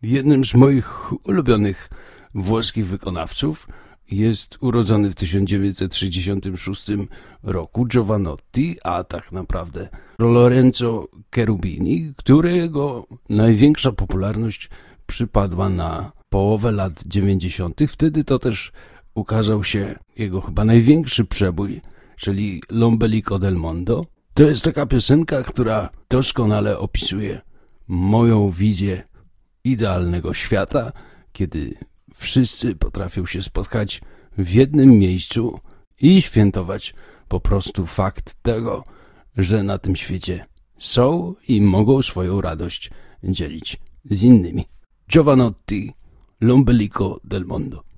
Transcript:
Jednym z moich ulubionych włoskich wykonawców jest urodzony w 1966 roku Jovanotti, a tak naprawdę Lorenzo Cherubini, którego największa popularność przypadła na połowę lat 90. Wtedy to też ukazał się jego chyba największy przebój, czyli L'Ombelico del Mondo. To jest taka piosenka, która doskonale opisuje moją wizję idealnego świata, kiedy wszyscy potrafią się spotkać w jednym miejscu i świętować po prostu fakt tego, że na tym świecie są i mogą swoją radość dzielić z innymi. Jovanotti, L'Ombelico del Mondo.